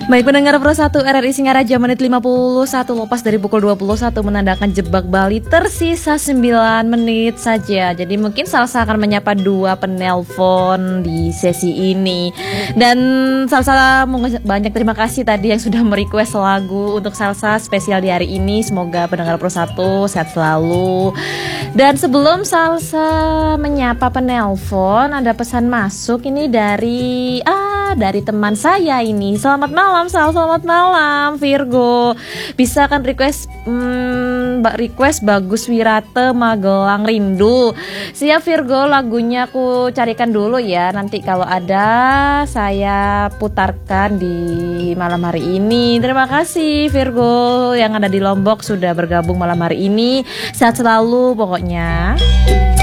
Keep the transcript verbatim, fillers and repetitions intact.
Baik pendengar Pro satu R R I Singaraja, menit lima puluh satu lepas dari pukul dua puluh satu menandakan Jebak Bali tersisa sembilan menit saja. Jadi mungkin Salsa akan menyapa dua penelpon di sesi ini. Dan Salsa banyak terima kasih tadi yang sudah merequest lagu untuk Salsa spesial di hari ini. Semoga pendengar Pro satu sehat selalu. Dan sebelum Salsa menyapa penelpon, ada pesan masuk ini dari ah dari teman saya ini. Selamat malam, Sal. Selamat malam, Virgo. Bisa kan request hmm, request Bagus Wirate Magelang Rindu. Siap Virgo, lagunya aku carikan dulu ya. Nanti kalau ada saya putarkan di malam hari ini. Terima kasih Virgo yang ada di Lombok sudah bergabung malam hari ini. Sehat selalu pokoknya.